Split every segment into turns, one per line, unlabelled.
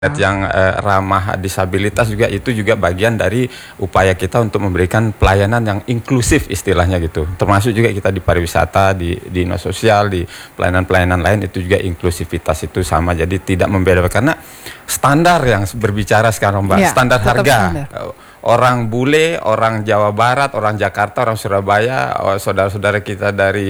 yang ramah disabilitas juga itu juga bagian dari upaya kita untuk memberikan pelayanan yang inklusif istilahnya gitu. Termasuk juga kita di pariwisata, di dinas sosial, di pelayanan-pelayanan lain itu juga inklusivitas itu sama. Jadi tidak membedakan karena standar yang berbicara sekarang Mbak, standar harga. Orang bule, orang Jawa Barat, orang Jakarta, orang Surabaya, saudara-saudara kita dari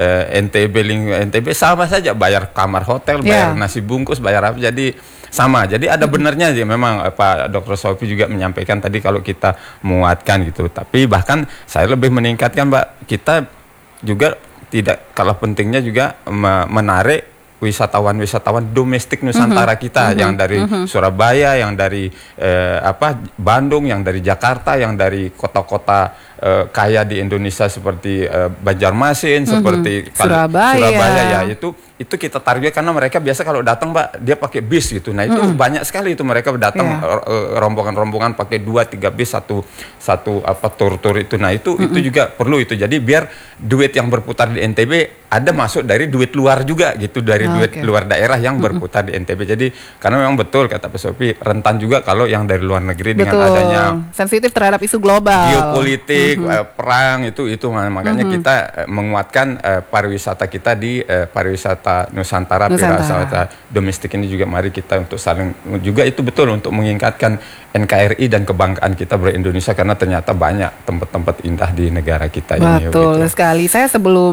NTB sama saja bayar kamar hotel, bayar nasi bungkus, bayar apa, jadi sama. Jadi ada benarnya sih memang Pak Dr. Sofi juga menyampaikan tadi kalau kita menguatkan gitu. Tapi bahkan saya lebih meningkatkan Mbak, kita juga tidak kalah pentingnya juga menarik wisatawan domestik Nusantara kita yang dari Surabaya, yang dari Bandung, yang dari Jakarta, yang dari kota-kota kaya di Indonesia seperti Banjarmasin, seperti Surabaya ya, itu kita target karena mereka biasa kalau datang Mbak dia pakai bis gitu. Nah itu banyak sekali itu mereka datang rombongan-rombongan pakai 2-3 bis satu tur itu. Nah itu juga perlu itu. Jadi biar duit yang berputar di NTB ada masuk dari duit luar juga gitu, dari duit luar daerah yang berputar di NTB. Jadi karena memang betul kata Pak Sofi, rentan juga kalau yang dari luar negeri dengan adanya
sensitif terhadap isu global,
geopolitik, perang itu makanya kita menguatkan pariwisata kita di pariwisata Nusantara. Pariwisata domestik ini juga mari kita untuk saling juga itu betul untuk meningkatkan NKRI dan kebanggaan kita ber-Indonesia karena ternyata banyak tempat-tempat indah di negara kita ini.
Betul sekali. Saya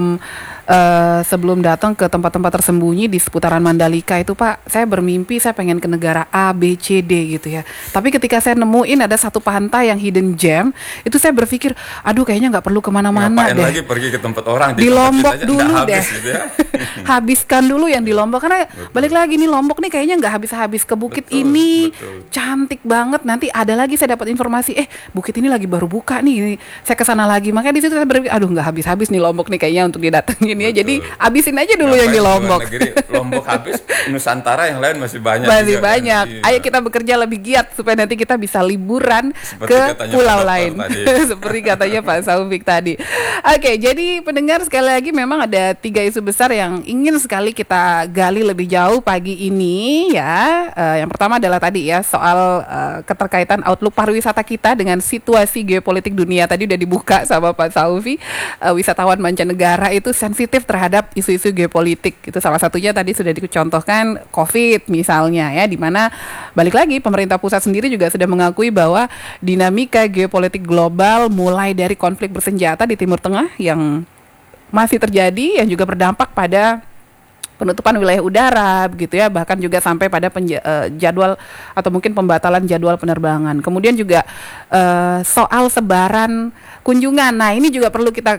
sebelum datang ke tempat-tempat tersembunyi di seputaran Mandalika itu Pak, saya bermimpi saya pengen ke negara A, B, C, D gitu ya. Tapi ketika saya nemuin ada satu pantai yang hidden gem, itu saya berpikir, aduh kayaknya nggak perlu kemana-mana deh.
Lagi pergi ke tempat orang
di Lombok dulu deh.
Gitu ya.
Habiskan dulu yang di Lombok karena balik lagi nih Lombok nih kayaknya nggak habis-habis ke bukit ini. Cantik banget. Nanti ada lagi saya dapat informasi, bukit ini lagi baru buka nih. Saya kesana lagi. Makanya di situ saya berpikir, aduh nggak habis-habis nih Lombok nih kayaknya untuk didatengin ya. Jadi habisin aja dulu yang di Lombok.
Lombok habis, Nusantara yang lain masih banyak.
Masih banyak. Ayo kita bekerja lebih giat supaya nanti kita bisa liburan ke pulau lain. Seperti katanya Pak Saufik tadi. Oke, jadi pendengar sekali lagi memang ada 3 isu besar yang ingin sekali kita gali lebih jauh pagi ini ya. Yang pertama adalah tadi ya soal keterkaitan outlook pariwisata kita dengan situasi geopolitik dunia. Tadi udah dibuka sama Pak Saufi. Wisatawan mancanegara itu sensitif terhadap isu-isu geopolitik. Itu salah satunya tadi sudah dicontohkan COVID misalnya ya, di mana balik lagi pemerintah pusat sendiri juga sudah mengakui bahwa dinamika geopolitik global mulai dari konflik bersenjata di Timur Tengah yang masih terjadi yang juga berdampak pada penutupan wilayah udara begitu ya, bahkan juga sampai pada jadwal atau mungkin pembatalan jadwal penerbangan. Kemudian juga soal sebaran kunjungan. Nah, ini juga perlu kita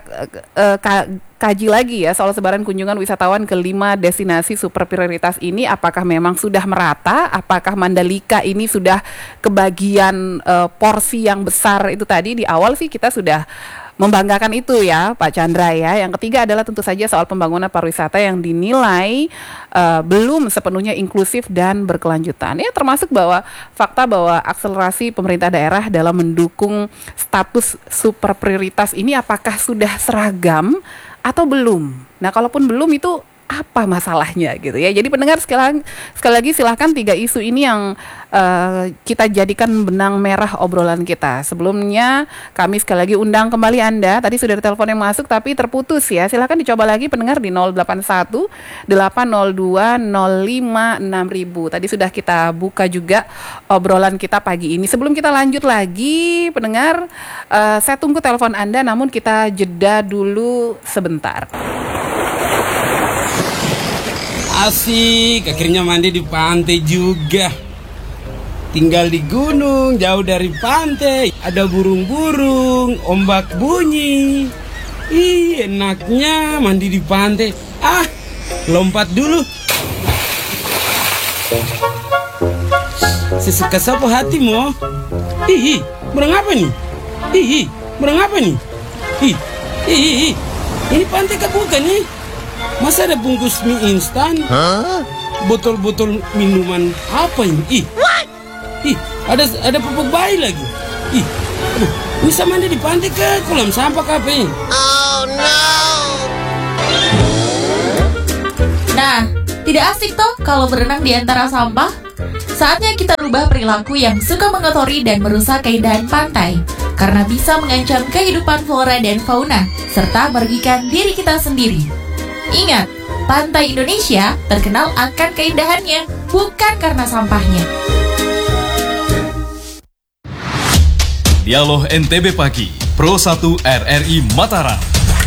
kaji lagi ya soal sebaran kunjungan wisatawan ke 5 destinasi super prioritas ini, apakah memang sudah merata, apakah Mandalika ini sudah kebagian porsi yang besar itu tadi. Di awal sih kita sudah membanggakan itu ya Pak Chandra ya. Yang ketiga adalah tentu saja soal pembangunan pariwisata yang dinilai belum sepenuhnya inklusif dan berkelanjutan. Ya termasuk bahwa fakta bahwa akselerasi pemerintah daerah dalam mendukung status super prioritas ini apakah sudah seragam atau belum. Nah kalaupun belum itu apa masalahnya gitu ya. Jadi pendengar sekali lagi silahkan 3 isu ini yang kita jadikan benang merah obrolan kita. Sebelumnya kami sekali lagi undang kembali Anda. Tadi sudah ada telepon yang masuk tapi terputus ya. Silahkan dicoba lagi pendengar di 081 802 05 6000. Tadi sudah kita buka juga obrolan kita pagi ini. Sebelum kita lanjut lagi pendengar, saya tunggu telepon Anda namun kita jeda dulu sebentar.
Asik, akhirnya mandi di pantai juga. Tinggal di gunung, jauh dari pantai. Ada burung-burung, ombak bunyi. Ih, enaknya mandi di pantai. Lompat dulu. Sesuka siapa hatimu? Berang apa nih? Berang apa nih? Ini pantai kebuka nih. Masa ada bungkus mie instan? Botol-botol minuman apa ini? Ada pupuk bayi lagi. Bisa mandi di pantai ke kolam sampah kape? Oh no.
Nah, tidak asik toh kalau berenang di antara sampah? Saatnya kita rubah perilaku yang suka mengotori dan merusak keindahan pantai, karena bisa mengancam kehidupan flora dan fauna, serta merugikan diri kita sendiri. Ingat, pantai Indonesia terkenal akan keindahannya, bukan karena sampahnya.
Dialog NTB Pagi, Pro 1 RRI Mataram.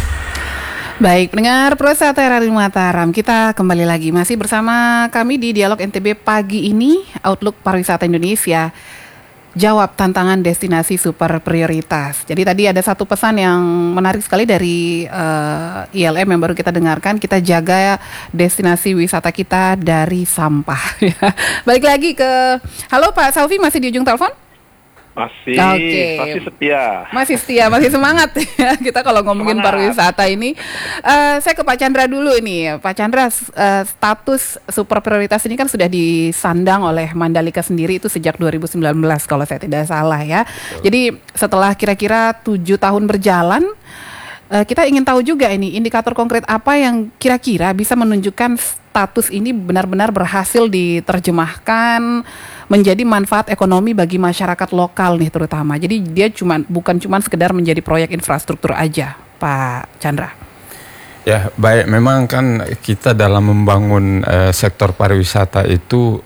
Baik, pendengar Pro 1 RRI Mataram, kita kembali lagi masih bersama kami di Dialog NTB Pagi ini, Outlook Pariwisata Indonesia. Jawab tantangan destinasi super prioritas. Jadi tadi ada satu pesan yang menarik sekali dari ILM yang baru kita dengarkan. Kita jaga destinasi wisata kita dari sampah. Balik lagi ke, halo Pak Saufi, masih di ujung telepon?
Masih setia.
Masih setia, masih semangat ya kita kalau ngomongin pariwisata ini. Saya ke Pak Chandra dulu ini. Pak Chandra, status super prioritas ini kan sudah disandang oleh Mandalika sendiri itu sejak 2019 kalau saya tidak salah ya. Jadi setelah kira-kira 7 tahun berjalan, kita ingin tahu juga ini indikator konkret apa yang kira-kira bisa menunjukkan status ini benar-benar berhasil diterjemahkan menjadi manfaat ekonomi bagi masyarakat lokal nih terutama. Jadi dia bukan cuma sekedar menjadi proyek infrastruktur aja, Pak Chandra.
Ya, baik, memang kan kita dalam membangun sektor pariwisata itu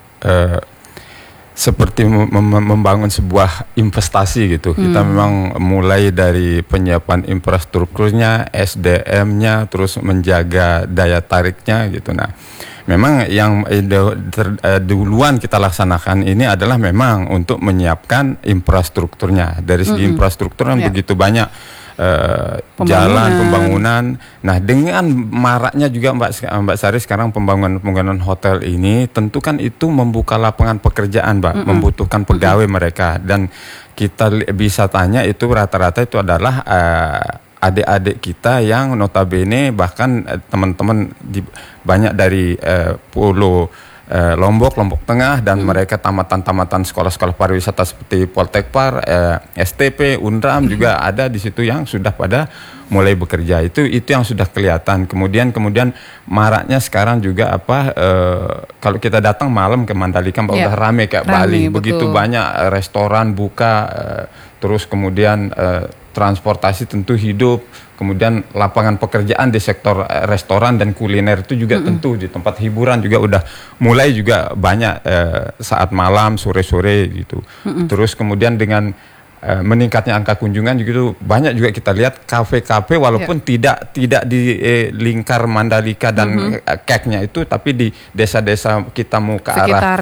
seperti membangun sebuah investasi gitu. Kita memang mulai dari penyiapan infrastrukturnya, SDM-nya, terus menjaga daya tariknya gitu. Nah, memang yang duluan kita laksanakan ini adalah memang untuk menyiapkan infrastrukturnya. Dari segi infrastruktur kan begitu banyak jalan, pembangunan. Nah, dengan maraknya juga Mbak Sari sekarang pembangunan hotel ini, tentu kan itu membuka lapangan pekerjaan, Mbak, membutuhkan pegawai mereka. Dan kita bisa tanya itu rata-rata itu adalah adik-adik kita yang notabene bahkan teman-teman banyak dari pulau Lombok Tengah dan mereka tamatan sekolah-sekolah pariwisata seperti Poltekpar, STP, Undram juga ada di situ yang sudah pada mulai bekerja. Itu yang sudah kelihatan. Kemudian maraknya sekarang juga kalau kita datang malam ke Mandalika udah rame kayak Bali. Begitu banyak restoran buka, terus kemudian transportasi tentu hidup, kemudian lapangan pekerjaan di sektor restoran dan kuliner itu juga tentu di tempat hiburan juga udah mulai juga banyak saat malam, sore-sore gitu. Terus kemudian dengan meningkatnya angka kunjungan gitu banyak juga kita lihat kafe-kafe walaupun tidak di lingkar Mandalika dan Keknya itu, tapi di desa-desa kita mau ke arah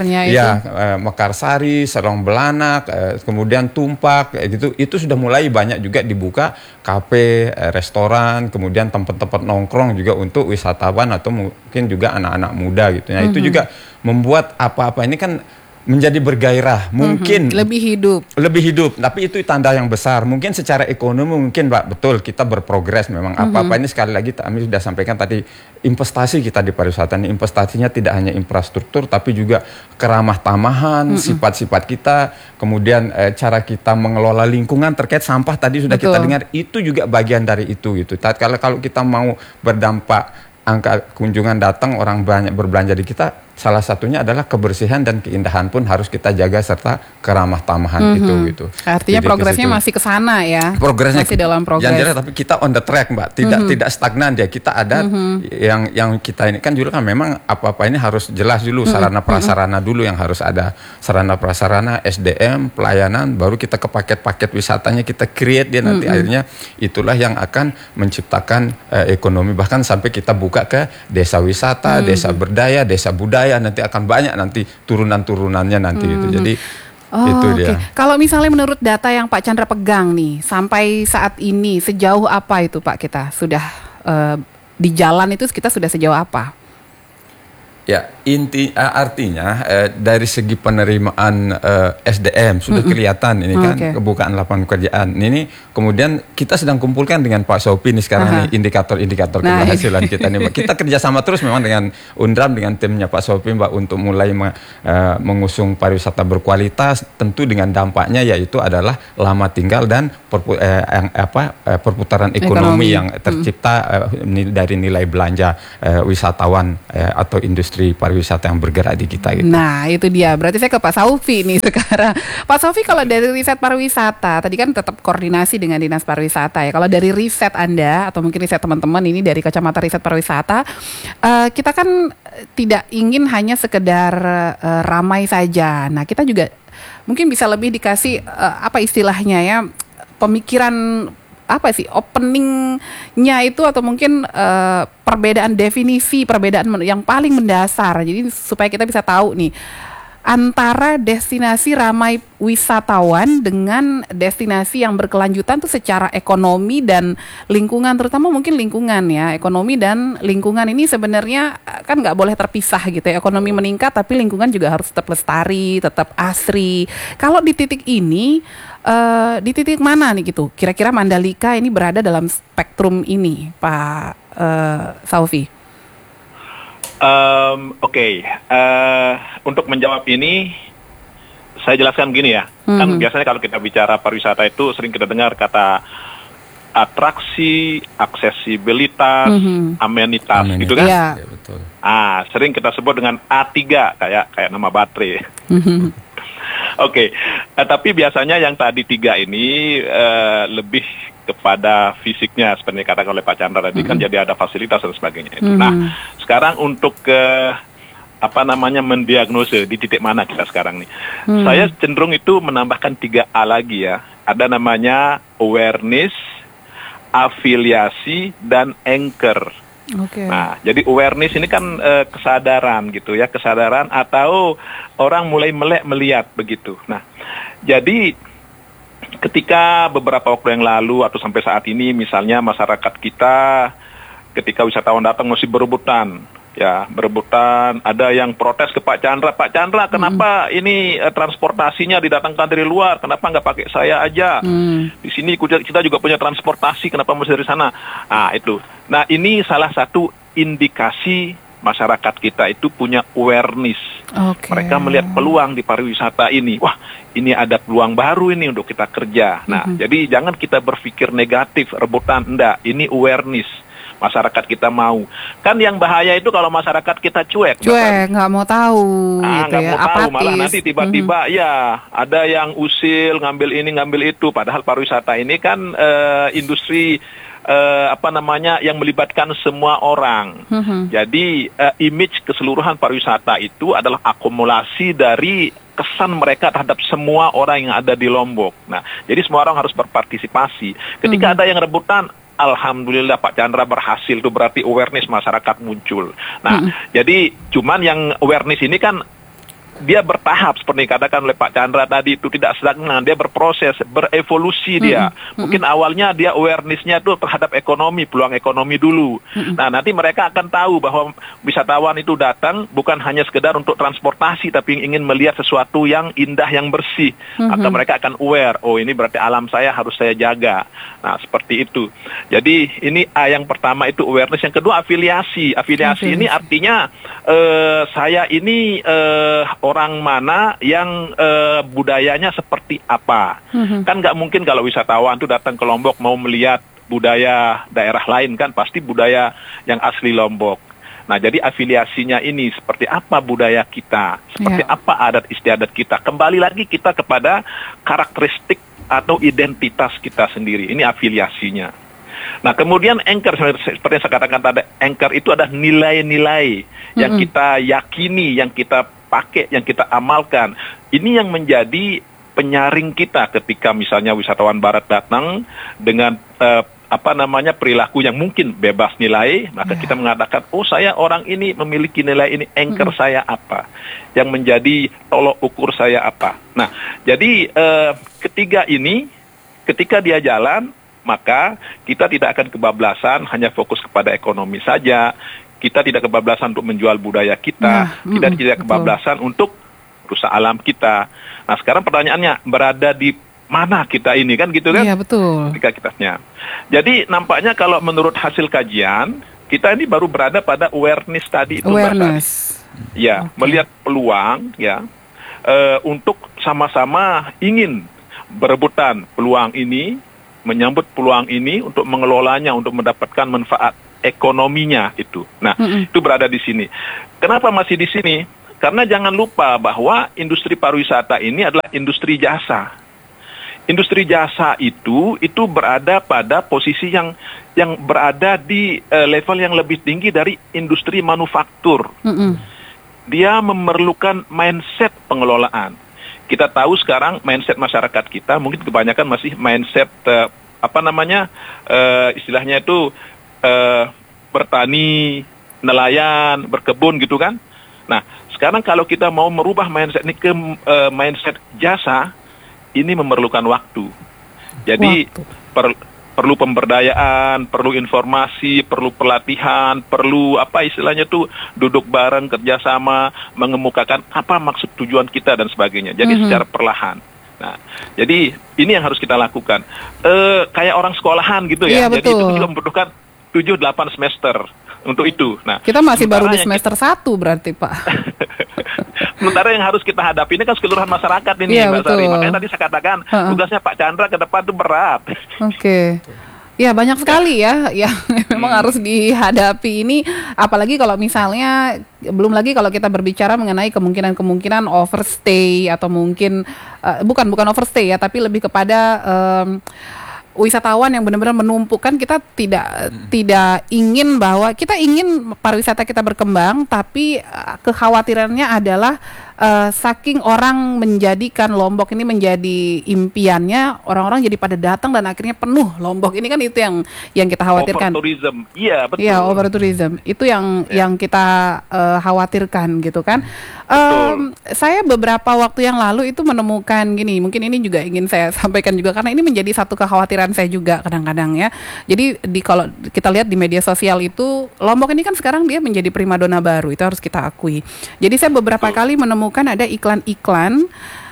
Mekarsari, Serong Belanak, kemudian Tumpak gitu, itu sudah mulai banyak juga dibuka kafe, restoran, kemudian tempat-tempat nongkrong juga untuk wisatawan atau mungkin juga anak-anak muda gitu. Nah, itu juga membuat apa-apa ini kan menjadi bergairah, mungkin
lebih hidup, tapi itu tanda yang besar. Mungkin secara ekonomi mungkin Pak, betul kita berprogres memang apa-apa ini. Sekali lagi kami sudah sampaikan tadi, investasi kita di pariwisata ini investasinya tidak hanya infrastruktur tapi juga keramah tamahan, sifat-sifat kita, kemudian cara kita mengelola lingkungan terkait sampah tadi sudah kita dengar, itu juga bagian dari itu gitu. Kalau kita mau berdampak angka kunjungan datang, orang banyak berbelanja di kita, salah satunya adalah kebersihan dan keindahan pun harus kita jaga serta keramah tamahan itu gitu. Artinya jadi progresnya masih ke sana ya. Progresnya masih dalam progres. Tapi kita on the track, Mbak. Tidak stagnan dia. Kita ada yang kita ini kan juga kan memang apa-apa ini harus jelas dulu, sarana prasarana dulu yang harus ada. Sarana prasarana, SDM, pelayanan, baru kita ke paket-paket wisatanya kita create dia nanti akhirnya itulah yang akan menciptakan ekonomi, bahkan sampai kita buka ke desa wisata, desa berdaya, desa budaya, nanti akan banyak nanti turunan-turunannya nanti gitu. Jadi itu dia. Kalau misalnya menurut data yang Pak Chandra pegang nih, sampai saat ini sejauh apa itu Pak kita sudah di jalan itu kita sudah sejauh apa? Ya, artinya dari segi penerimaan SDM sudah kelihatan ini kan kebukaan lapangan pekerjaan. Ini kemudian kita sedang kumpulkan dengan Pak Sopi nih sekarang nih indikator-indikator keberhasilan kita nih. Kita kerjasama terus memang dengan Undram, dengan timnya Pak Sopi Mbak untuk mulai mengusung pariwisata berkualitas, tentu dengan dampaknya yaitu adalah lama tinggal dan perputaran ekonomi yang tercipta dari nilai belanja wisatawan atau industri
industri pariwisata yang bergerak di kita gitu.
Nah itu dia, berarti saya ke Pak Saufi nih sekarang. Pak Saufi, kalau dari riset pariwisata, tadi kan tetap koordinasi dengan Dinas Pariwisata ya. Kalau dari riset Anda atau mungkin riset teman-teman ini dari kacamata riset pariwisata, kita kan tidak ingin hanya sekedar ramai saja. Nah kita juga mungkin bisa lebih dikasih apa istilahnya ya, pemikiran apa sih openingnya itu, atau mungkin perbedaan definisi, perbedaan yang paling mendasar. Jadi supaya kita bisa tahu nih antara destinasi ramai wisatawan dengan destinasi yang berkelanjutan tuh secara ekonomi dan lingkungan, terutama mungkin lingkungan ya. Ekonomi dan lingkungan ini sebenarnya kan nggak boleh terpisah gitu ya. Ekonomi meningkat tapi lingkungan juga harus tetap lestari, tetap asri. Kalau di titik ini, di titik mana nih gitu kira-kira Mandalika ini berada dalam spektrum ini, Pak Saufi?
Oke. Untuk menjawab ini, saya jelaskan begini ya. Kan biasanya kalau kita bicara pariwisata itu sering kita dengar kata atraksi, aksesibilitas, amenitas, gitu kan?
Iya.
Ya, betul.
Sering kita sebut dengan A3, kayak nama baterai. Oke. Tapi biasanya yang tadi 3 ini lebih kepada fisiknya, seperti katakan oleh Pak Chandra tadi, kan jadi ada fasilitas dan sebagainya. Nah, sekarang untuk mendiagnose di titik mana kita sekarang nih. Saya cenderung itu menambahkan 3A lagi ya. Ada namanya awareness, afiliasi, dan anchor.
Okay.
Nah, jadi awareness ini kan kesadaran gitu ya, kesadaran atau orang mulai melek melihat begitu. Nah, jadi ketika beberapa waktu yang lalu atau sampai saat ini misalnya masyarakat kita ketika wisatawan datang masih berebutan, ada yang protes ke Pak Chandra, kenapa ini transportasinya didatangkan dari luar, kenapa nggak pakai saya aja? Di sini kita juga punya transportasi, kenapa mesti dari sana? Itu. Nah, ini salah satu indikasi masyarakat kita itu punya awareness.
Okay.
Mereka melihat peluang di pariwisata ini. Wah, ini ada peluang baru ini untuk kita kerja. Nah, jadi jangan kita berpikir negatif, rebutan, enggak. Ini awareness. Masyarakat kita mau. Kan yang bahaya itu kalau masyarakat kita cuek,
nggak mau tahu gitu
nggak
ya,
mau tahu,
apatis.
malah nanti tiba-tiba ada yang usil, ngambil ini, ngambil itu. Padahal pariwisata ini kan industri yang melibatkan semua orang. Jadi image keseluruhan pariwisata itu adalah akumulasi dari kesan mereka terhadap semua orang yang ada di Lombok. Nah, jadi semua orang harus berpartisipasi. Ketika ada yang rebutan, alhamdulillah Pak Chandra berhasil, itu berarti awareness masyarakat muncul. Nah, jadi cuman yang awareness ini kan dia bertahap seperti katakan oleh Pak Chandra tadi, itu tidak stagnan, dia berproses, berevolusi dia. Mungkin awalnya dia awareness-nya itu terhadap ekonomi, peluang ekonomi dulu. Nah, nanti mereka akan tahu bahwa wisatawan itu datang bukan hanya sekedar untuk transportasi, tapi ingin melihat sesuatu yang indah, yang bersih. Atau mereka akan aware, oh ini berarti alam saya harus saya jaga. Nah, seperti itu. Jadi ini yang pertama itu awareness, yang kedua afiliasi. Afiliasi ini artinya saya ini orang mana yang budayanya seperti apa. Kan nggak mungkin kalau wisatawan itu datang ke Lombok mau melihat budaya daerah lain, kan pasti budaya yang asli Lombok. Nah, jadi afiliasinya ini seperti apa budaya kita, seperti apa adat istiadat kita. Kembali lagi kita kepada karakteristik atau identitas kita sendiri. Ini afiliasinya. Nah, kemudian anchor, seperti yang saya katakan tadi, anchor itu ada nilai-nilai yang kita yakini, yang kita pakai, yang kita amalkan. Ini yang menjadi penyaring kita ketika misalnya wisatawan barat datang dengan perilaku yang mungkin bebas nilai, maka kita mengatakan, oh saya orang ini memiliki nilai ini, anchor saya apa, yang menjadi tolok ukur saya apa. Nah, jadi ketiga ini, ketika dia jalan, maka kita tidak akan kebablasan hanya fokus kepada ekonomi saja. Kita tidak kebablasan untuk menjual budaya kita, kita tidak kebablasan untuk rusak alam kita. Nah, sekarang pertanyaannya, berada di mana kita ini, kan gitu kan?
Iya, betul.
Jadi nampaknya kalau menurut hasil kajian, kita ini baru berada pada awareness tadi itu.
Awareness.
Ya, melihat peluang ya, untuk sama-sama ingin berebutan peluang ini, menyambut peluang ini untuk mengelolanya, untuk mendapatkan manfaat ekonominya itu. Nah, itu berada di sini. Kenapa masih di sini? Karena jangan lupa bahwa industri pariwisata ini adalah industri jasa. Industri jasa itu berada pada posisi yang berada di level yang lebih tinggi dari industri manufaktur. Dia memerlukan mindset pengelolaan. Kita tahu sekarang mindset masyarakat kita mungkin kebanyakan masih mindset istilahnya itu bertani, nelayan, berkebun gitu kan. Nah, sekarang kalau kita mau merubah mindset ini ke mindset jasa, ini memerlukan waktu. Jadi perlu pemberdayaan, perlu informasi, perlu pelatihan, perlu duduk bareng, kerjasama, mengemukakan apa maksud tujuan kita dan sebagainya. Jadi secara perlahan. Nah, jadi ini yang harus kita lakukan. Kayak orang sekolahan gitu ya.
Iya,
jadi itu juga membutuhkan 7-8 semester untuk itu. Nah,
kita masih baru di semester 1 berarti, Pak.
Sementara yang harus kita hadapi ini kan keseluruhan masyarakat ini, Mbak Sari. Makanya tadi saya katakan tugasnya Pak Chandra ke depan itu berat.
Oke. Ya, banyak sekali ya yang memang harus dihadapi ini, apalagi kalau misalnya belum lagi kalau kita berbicara mengenai kemungkinan overstay atau mungkin bukan overstay ya, tapi lebih kepada wisatawan yang benar-benar menumpuk. Kan kita tidak ingin bahwa kita ingin pariwisata kita berkembang, tapi kekhawatirannya adalah saking orang menjadikan Lombok ini menjadi impiannya, orang-orang jadi pada datang dan akhirnya penuh Lombok ini kan, itu yang kita khawatirkan.
Overtourism, iya betul.
Iya, overtourism itu yang kita khawatirkan gitu kan. Saya beberapa waktu yang lalu itu menemukan gini, mungkin ini juga ingin saya sampaikan juga karena ini menjadi satu kekhawatiran saya juga kadang-kadang ya. Jadi kalau kita lihat di media sosial itu, Lombok ini kan sekarang dia menjadi primadona baru, itu harus kita akui. Jadi saya beberapa kali menemukan ada iklan-iklan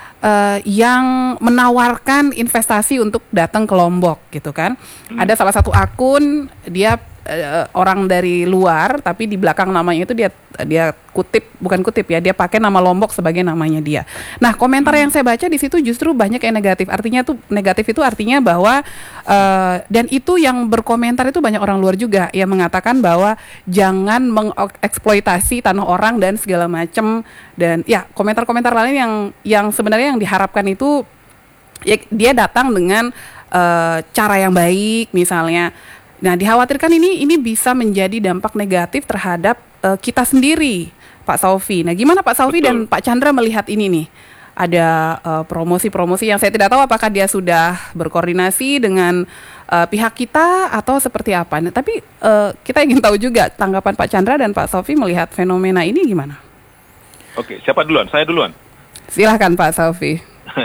yang menawarkan investasi untuk datang ke Lombok gitu kan. Ada salah satu akun, dia orang dari luar tapi di belakang namanya itu dia dia pakai nama Lombok sebagai namanya dia. Nah, komentar yang saya baca di situ justru banyak yang negatif. Artinya tuh negatif itu artinya bahwa dan itu yang berkomentar itu banyak orang luar juga yang mengatakan bahwa jangan mengeksploitasi tanah orang dan segala macam, dan ya komentar-komentar lain yang sebenarnya yang diharapkan itu ya, dia datang dengan cara yang baik misalnya. Nah, dikhawatirkan ini bisa menjadi dampak negatif terhadap kita sendiri, Pak Saufi. Nah, gimana Pak Saufi dan Pak Chandra melihat ini nih? Ada promosi-promosi yang saya tidak tahu apakah dia sudah berkoordinasi dengan pihak kita atau seperti apa. Nah, tapi kita ingin tahu juga tanggapan Pak Chandra dan Pak Saufi melihat fenomena ini gimana?
Oke, siapa duluan? Saya duluan.
Silahkan Pak Saufi.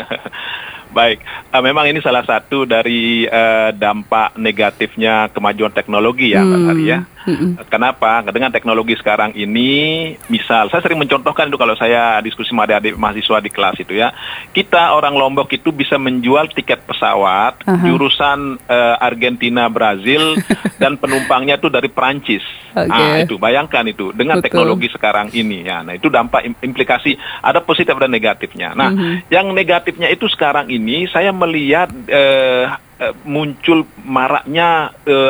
Baik, memang ini salah satu dari dampak negatifnya kemajuan teknologi ya, Mbak Sari ya. Kenapa? Dengan teknologi sekarang ini, misal saya sering mencontohkan itu kalau saya diskusi sama adik-adik mahasiswa di kelas itu ya, kita orang Lombok itu bisa menjual tiket pesawat jurusan Argentina, Brazil dan penumpangnya itu dari Perancis. Nah, itu bayangkan itu dengan teknologi sekarang ini ya. Nah, itu dampak implikasi ada positif dan negatifnya. Nah, yang negatifnya itu sekarang ini saya melihat muncul maraknya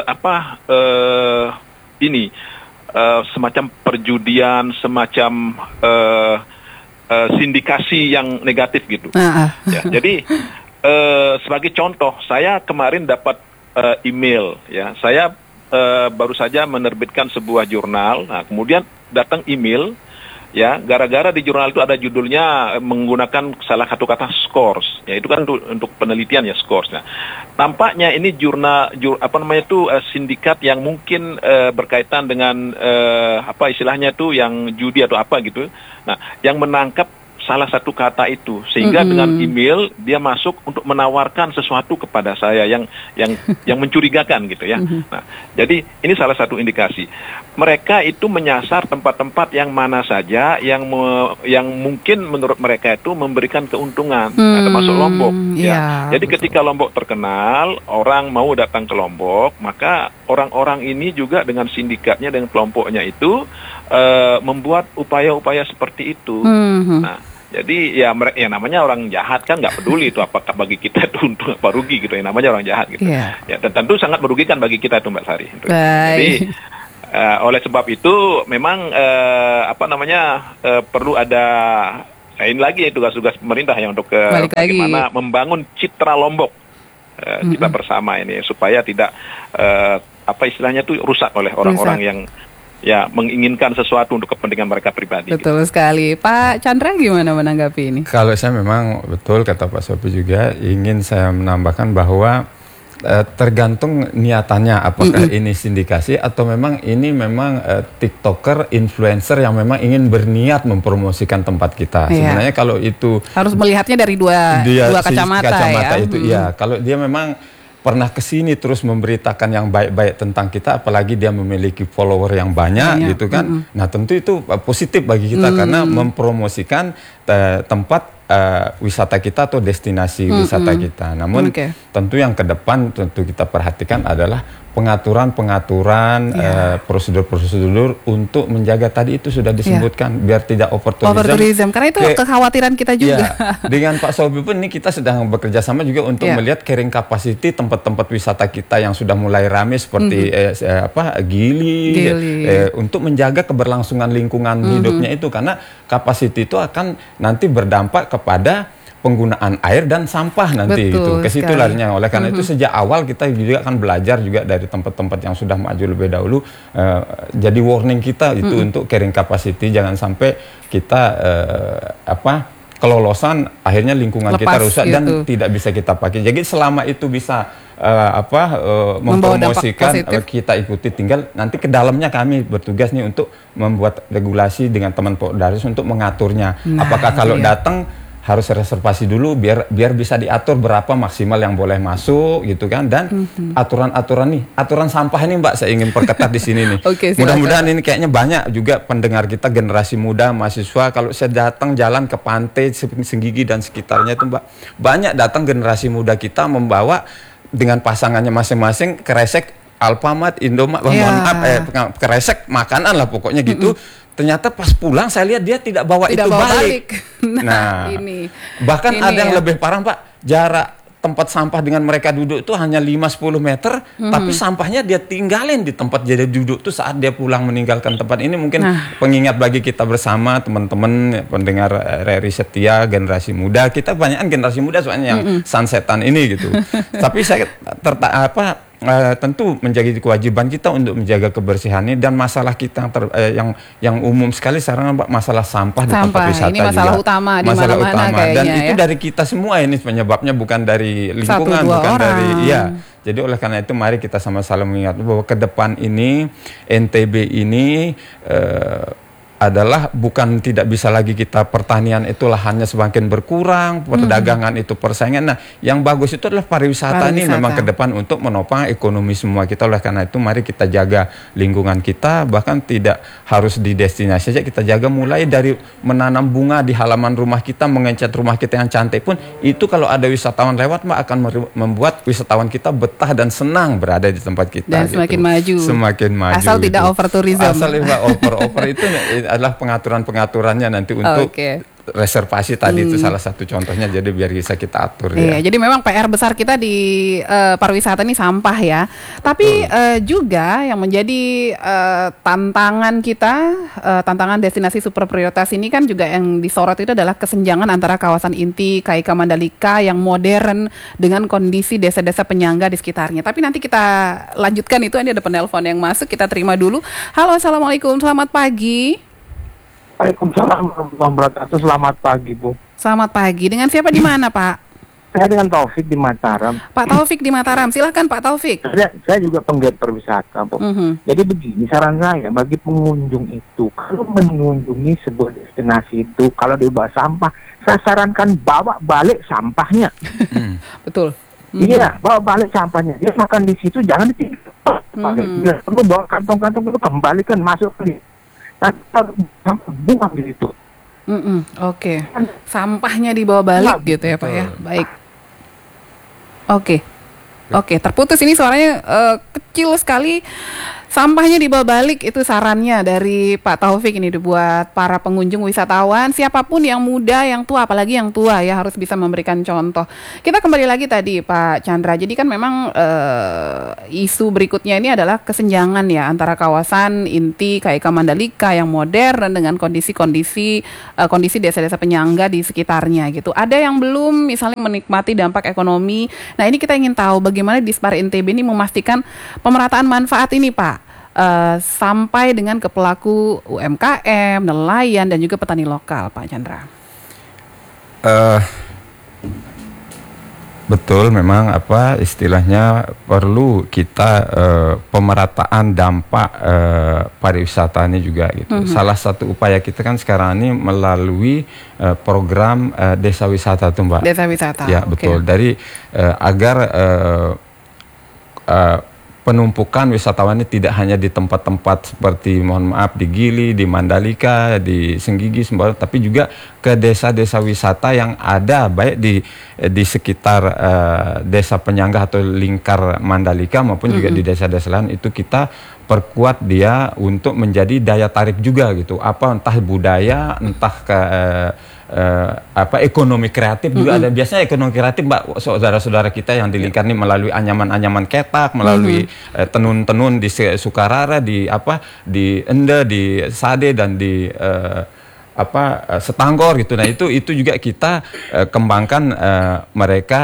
semacam perjudian, semacam sindikasi yang negatif gitu. Ya, jadi sebagai contoh, saya kemarin dapat email ya. Saya baru saja menerbitkan sebuah jurnal. Nah, kemudian datang email ya, gara-gara di jurnal itu ada judulnya menggunakan salah satu kata scores, ya itu kan untuk penelitian ya scores. Nah, tampaknya ini sindikat yang mungkin berkaitan dengan istilahnya itu yang judi atau apa gitu. Nah, yang menangkap salah satu kata itu sehingga dengan email dia masuk untuk menawarkan sesuatu kepada saya yang mencurigakan gitu ya. Nah, jadi ini salah satu indikasi. Mereka itu menyasar tempat-tempat yang mana saja yang mungkin menurut mereka itu memberikan keuntungan, termasuk Lombok ya. Jadi ketika Lombok terkenal, orang mau datang ke Lombok, maka orang-orang ini juga dengan sindikatnya, dengan kelompoknya itu membuat upaya-upaya seperti itu. Nah, jadi ya namanya orang jahat kan nggak peduli itu apakah bagi kita itu untung apa rugi gitu, yang namanya orang jahat gitu. Ya, dan tentu sangat merugikan bagi kita itu Mbak Sari. Jadi Oleh sebab itu memang perlu ada ini lagi tugas-tugas pemerintah yang untuk bagaimana membangun citra Lombok kita bersama ini supaya tidak istilahnya itu rusak oleh orang-orang yang menginginkan sesuatu untuk kepentingan mereka pribadi.
Betul sekali. Pak Chandra gimana menanggapi ini?
Kalau saya memang betul kata Pak Sofi juga, ingin saya menambahkan bahwa tergantung niatannya, apakah ini sindikasi atau memang ini TikToker, influencer yang memang ingin berniat mempromosikan tempat kita. Sebenarnya kalau itu
harus melihatnya dari dua kacamata
itu ya. Kalau dia memang pernah kesini terus memberitakan yang baik-baik tentang kita, apalagi dia memiliki follower yang banyak gitu kan. Nah tentu itu positif bagi kita karena mempromosikan tempat wisata kita atau destinasi wisata kita. Namun tentu yang ke depan tentu kita perhatikan adalah pengaturan prosedur-prosedur untuk menjaga tadi itu sudah disebutkan biar tidak overtourism.
Karena itu kekhawatiran kita juga.
Dengan Pak Sobi pun ini kita sedang bekerja sama juga untuk melihat carrying capacity tempat-tempat wisata kita yang sudah mulai ramai seperti Gili. Untuk menjaga keberlangsungan lingkungan hidupnya itu, karena capacity itu akan nanti berdampak kepada penggunaan air dan sampah nanti. Betul, ke situ larinya. Oleh karena itu sejak awal kita juga akan belajar juga dari tempat-tempat yang sudah maju lebih dahulu. Jadi warning kita itu untuk carrying capacity, jangan sampai kita kelolosan akhirnya lingkungan kita rusak dan tidak bisa kita pakai. Jadi selama itu bisa mempromosikan, kita ikuti, tinggal nanti ke dalamnya kami bertugas nih untuk membuat regulasi dengan teman Poldaris untuk mengaturnya. Apakah kalau datang harus reservasi dulu biar bisa diatur berapa maksimal yang boleh masuk gitu kan, dan aturan sampah ini Mbak saya ingin perketat di sini nih. Mudah-mudahan ini kayaknya banyak juga pendengar kita generasi muda, mahasiswa, kalau saya datang jalan ke pantai Senggigi dan sekitarnya itu Mbak, banyak datang generasi muda kita membawa dengan pasangannya masing-masing kresek Alfamart, Indomaret, kresek makanan lah pokoknya gitu. Ternyata pas pulang saya lihat dia tidak bawa balik. Nah, bahkan ada yang lebih parah Pak, jarak tempat sampah dengan mereka duduk itu hanya 5-10 meter, tapi sampahnya dia tinggalin di tempat dia duduk tuh saat dia pulang meninggalkan tempat ini. Mungkin pengingat bagi kita bersama, teman-teman pendengar RRI setia, generasi muda, kita banyakan generasi muda soalnya yang sunsetan ini gitu. Tapi saya tentu menjadi kewajiban kita untuk menjaga kebersihan ini, dan masalah kita yang umum sekali sekarang masalah sampah di tempat wisata
ini masalah
juga.
Utama di mana-mana kayaknya,
dan itu dari kita semua ini penyebabnya, bukan dari lingkungan, bukan dari Jadi oleh karena itu mari kita sama-sama mengingat bahwa ke depan ini NTB ini adalah bukan tidak bisa lagi kita pertanian itu lahannya semakin berkurang, perdagangan itu persaingan. Nah, yang bagus itu adalah pariwisata ini memang ke depan untuk menopang ekonomi semua kita. Oleh karena itu mari kita jaga lingkungan kita, bahkan tidak harus di destinasi saja, kita jaga mulai dari menanam bunga di halaman rumah kita, mengecat rumah kita yang cantik pun itu kalau ada wisatawan lewat akan membuat wisatawan kita betah dan senang berada di tempat kita.
Dan semakin maju. Asal
gitu.
Tidak over tourism.
Asal tidak over itu adalah pengaturan-pengaturannya nanti untuk reservasi tadi itu salah satu contohnya, jadi biar bisa kita atur
jadi memang PR besar kita di pariwisata ini sampah ya. Tapi juga yang menjadi tantangan kita, tantangan destinasi super prioritas ini kan juga yang disorot itu adalah kesenjangan antara kawasan inti KIK Mandalika yang modern dengan kondisi desa-desa penyangga di sekitarnya. Tapi nanti kita lanjutkan itu, ini ada penelpon yang masuk, kita terima dulu. Halo, assalamualaikum, selamat pagi.
Waalaikumsalam warahmatullahi wabarakatuh. Selamat pagi, Bu.
Selamat pagi. Dengan siapa di mana, Pak?
Saya dengan Taufik di Mataram.
Pak Taufik di Mataram. Silahkan Pak Taufik.
Saya juga penggiat pariwisata, Bu. Jadi begini, saran saya bagi pengunjung itu, kalau mengunjungi sebuah destinasi itu, kalau dibawa sampah, saya sarankan bawa balik sampahnya.
Betul.
Iya, bawa balik sampahnya. Dia makan di situ, jangan ditinggal. Perlu bawa kantong-kantong itu kembalikan masuk ke buang gitu.
Sampahnya dibawa balik gitu ya Pak ya. Baik. Oke, terputus ini suaranya kecil sekali. Sampahnya dibawa balik, itu sarannya dari Pak Taufik ini buat para pengunjung wisatawan, siapapun yang muda, yang tua, apalagi yang tua ya harus bisa memberikan contoh. Kita kembali lagi tadi Pak Chandra, jadi kan memang isu berikutnya ini adalah kesenjangan ya antara kawasan inti KIK Mandalika yang modern dengan kondisi desa-desa penyangga di sekitarnya gitu. Ada yang belum misalnya menikmati dampak ekonomi. Nah ini kita ingin tahu bagaimana Dispar NTB ini memastikan pemerataan manfaat ini Pak. Sampai dengan ke pelaku UMKM, nelayan dan juga petani lokal, Pak Chandra.
Betul, memang istilahnya perlu kita pemerataan dampak pariwisata ini juga gitu. Salah satu upaya kita kan sekarang ini melalui program desa wisata tuh Mbak.
Desa wisata.
Ya betul. Dari agar penumpukan wisatawan ini tidak hanya di tempat-tempat seperti mohon maaf di Gili, di Mandalika, di Senggigi, Sumbawa, tapi juga ke desa-desa wisata yang ada baik di sekitar desa penyangga atau lingkar Mandalika maupun juga di desa-desa lain, itu kita perkuat dia untuk menjadi daya tarik juga gitu. Entah budaya, entah ekonomi kreatif juga ada. Biasanya ekonomi kreatif Mbak, saudara-saudara kita yang di lingkar ini melalui anyaman-anyaman ketak, melalui tenun-tenun di Sukarara, di Ende, di Sade dan di Setanggor gitu. Nah itu juga kita kembangkan mereka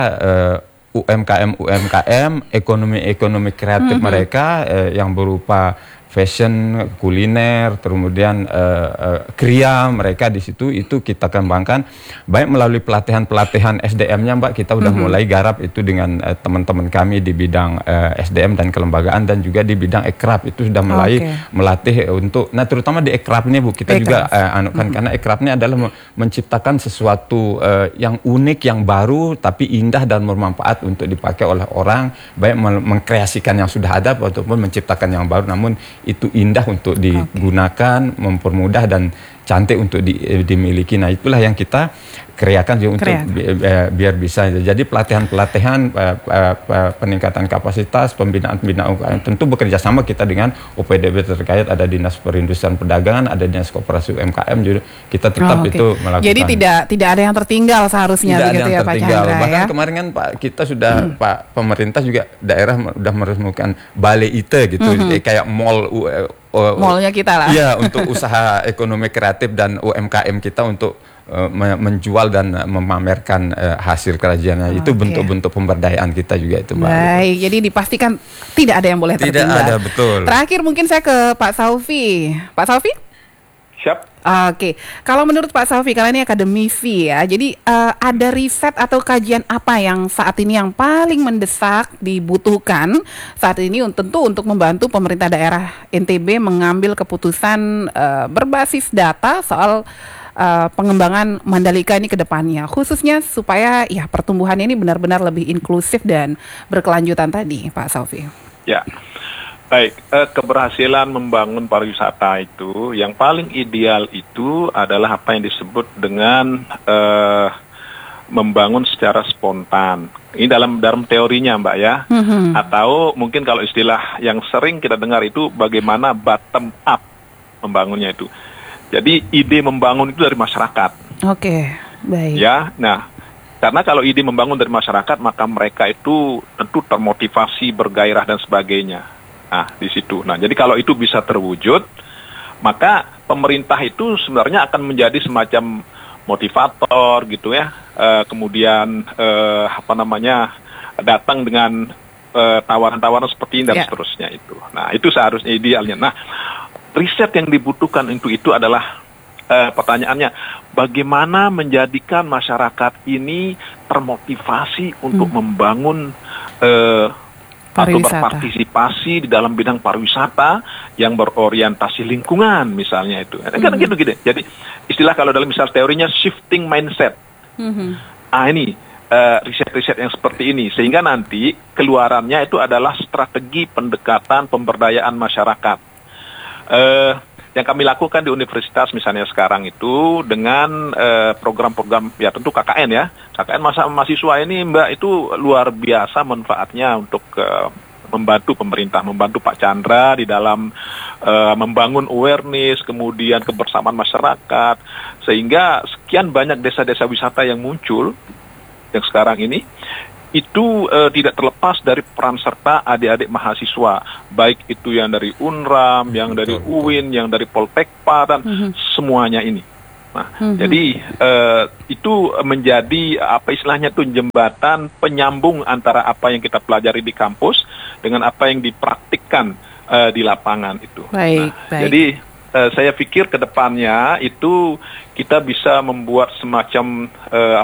UMKM, ekonomi kreatif mereka yang berupa fashion, kuliner, kemudian kria mereka di situ, itu kita kembangkan baik melalui pelatihan SDM-nya Mbak. Kita udah mulai garap itu dengan teman-teman kami di bidang SDM dan kelembagaan, dan juga di bidang ekraf itu sudah mulai melatih untuk, nah terutama di ekraf ini Bu, kita juga karena ekraf ini adalah menciptakan sesuatu yang unik, yang baru tapi indah dan bermanfaat untuk dipakai oleh orang, baik mengkreasikan yang sudah ada ataupun menciptakan yang baru, namun itu indah untuk digunakan, mempermudah dan cantik untuk dimiliki. Nah itulah yang kita kreakan juga untuk biar bisa. Jadi pelatihan-pelatihan, peningkatan kapasitas, pembinaan UKM, tentu bekerja sama kita dengan OPDB terkait, ada Dinas Perindustrian Perdagangan, ada Dinas Koperasi UMKM juga, kita tetap itu melakukan.
Jadi tidak ada yang tertinggal seharusnya begitu ya Pak Chandra.
Bahkan kemarin kan Pak, kita sudah Pak pemerintah juga daerah sudah meresmikan balai IT gitu, kayak
mallnya kita lah.
Iya, untuk usaha ekonomi kreatif dan UMKM kita untuk menjual dan memamerkan hasil kerajinan. Itu bentuk-bentuk pemberdayaan kita juga itu Mbak.
Baik, jadi dipastikan tidak ada yang boleh tertinggal.
Tidak ada, betul.
Terakhir mungkin saya ke Pak Saufi. Pak Saufi?
Siap.
Oke, kalau menurut Pak Saufi, kalian ini akademisi ya, jadi ada riset atau kajian apa yang saat ini yang paling mendesak dibutuhkan saat ini tentu untuk membantu pemerintah daerah NTB mengambil keputusan berbasis data soal pengembangan Mandalika ini ke depannya, khususnya supaya ya pertumbuhan ini benar-benar lebih inklusif dan berkelanjutan tadi, Pak Saufi.
Ya. Baik, keberhasilan membangun pariwisata itu yang paling ideal itu adalah apa yang disebut dengan membangun secara spontan. Ini dalam teorinya Mbak ya. Atau mungkin kalau istilah yang sering kita dengar itu bagaimana bottom up membangunnya itu. Jadi ide membangun itu dari masyarakat.
Oke, baik.
Ya, nah karena kalau ide membangun dari masyarakat maka mereka itu tentu termotivasi, bergairah dan sebagainya. Nah, di situ. Nah, jadi kalau itu bisa terwujud, maka pemerintah itu sebenarnya akan menjadi semacam motivator gitu ya. Kemudian datang dengan tawaran-tawaran seperti ini dan seterusnya itu. Nah, itu seharusnya idealnya. Nah, riset yang dibutuhkan untuk itu adalah pertanyaannya, bagaimana menjadikan masyarakat ini termotivasi untuk membangun atau berpartisipasi di dalam bidang pariwisata yang berorientasi lingkungan misalnya itu. Kan gitu. Jadi istilah kalau dalam misal teorinya shifting mindset. Ini riset-riset yang seperti ini sehingga nanti keluarannya itu adalah strategi pendekatan pemberdayaan masyarakat. Yang kami lakukan di universitas misalnya sekarang itu dengan program-program ya tentu KKN ya. KKN mahasiswa ini Mbak itu luar biasa manfaatnya untuk membantu pemerintah, membantu Pak Chandra di dalam membangun awareness, kemudian kebersamaan masyarakat, sehingga sekian banyak desa-desa wisata yang muncul yang sekarang ini itu tidak terlepas dari peran serta adik-adik mahasiswa, baik itu yang dari UNRAM, yang dari UIN, yang dari Poltekpa, dan semuanya ini. Nah, jadi itu menjadi apa istilahnya tuh jembatan penyambung antara apa yang kita pelajari di kampus dengan apa yang dipraktikkan di lapangan itu.
Baik.
Jadi saya pikir ke depannya itu kita bisa membuat semacam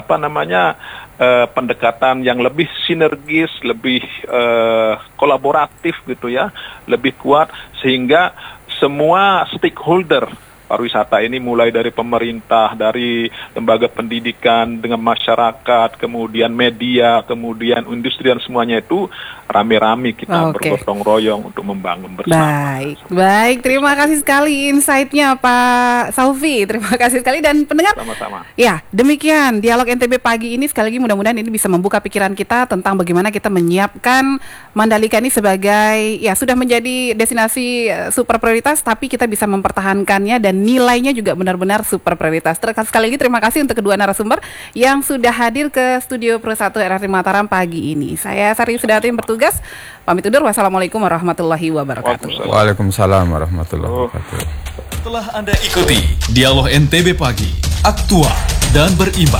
pendekatan yang lebih sinergis, lebih kolaboratif gitu ya, lebih kuat, sehingga semua stakeholder pariwisata ini mulai dari pemerintah, dari lembaga pendidikan, dengan masyarakat, kemudian media, kemudian industri dan semuanya itu rame-rame kita bergotong royong untuk membangun bersama.
Baik, terima kasih sekali insight-nya Pak Saufi, terima kasih sekali, dan pendengar.
Sama-sama.
Ya, demikian dialog NTB pagi ini, sekali lagi mudah-mudahan ini bisa membuka pikiran kita tentang bagaimana kita menyiapkan Mandalika ini sebagai, ya sudah menjadi destinasi super prioritas, tapi kita bisa mempertahankannya dan nilainya juga benar-benar super prioritas. Sekali lagi terima kasih untuk kedua narasumber yang sudah hadir ke studio Pro 1 RRI Mataram pagi ini. Saya Sari Sudati bertugas, pamit undur. Wassalamualaikum warahmatullahi wabarakatuh.
Waalaikumsalam warahmatullahi wabarakatuh.
Telah Anda ikuti Dialog NTB Pagi, aktual dan berimbang.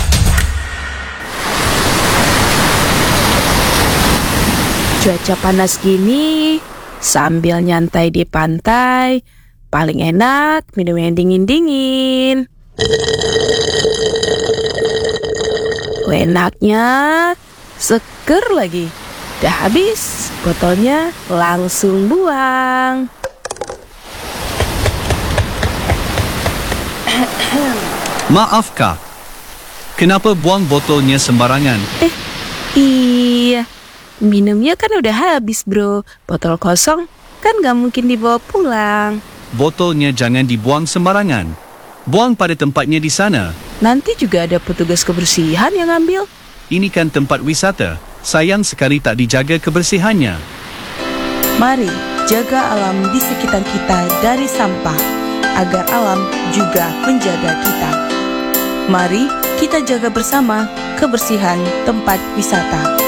Cuaca panas gini, sambil nyantai di pantai, paling enak minum yang dingin-dingin. Enaknya, seger lagi. Udah habis, botolnya langsung buang.
Maaf Kak, kenapa buang botolnya sembarangan?
Iya, minumnya kan udah habis bro. Botol kosong kan gak mungkin dibawa pulang.
Botolnya jangan dibuang sembarangan. Buang pada tempatnya di sana.
Nanti juga ada petugas kebersihan yang ambil.
Ini kan tempat wisata. Sayang sekali tak dijaga kebersihannya.
Mari jaga alam di sekitar kita dari sampah, agar alam juga menjaga kita. Mari kita jaga bersama kebersihan tempat wisata.